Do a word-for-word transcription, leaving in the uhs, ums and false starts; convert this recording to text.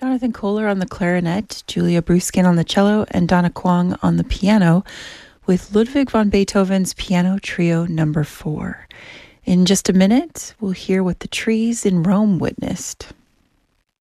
Jonathan Kohler on the clarinet, Julia Bruskin on the cello, and Donna Kwong on the piano with Ludwig van Beethoven's Piano Trio number four. In just a minute, we'll hear what the trees in Rome witnessed.